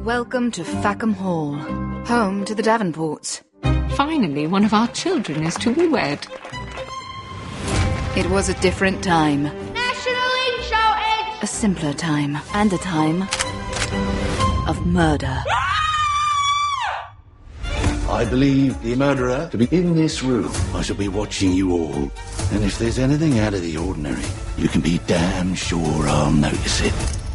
Welcome to Fackham Hall, home to the Davenports. Finally, one of our children is to be wed. It was a different time. National Insurance! A simpler time, and a time of murder. I believe the murderer to be in this room. I shall be watching you all. And if there's anything out of the ordinary, you can be damn sure I'll notice it.